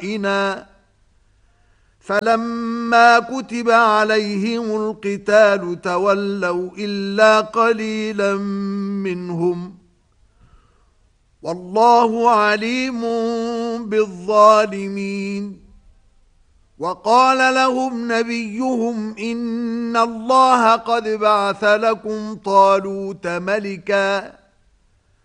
أعدائنا فلما كتب عليهم القتال تولوا إلا قليلا منهم والله عليم بالظالمين. وقال لهم نبيهم إن الله قد بعث لكم طالوت ملكا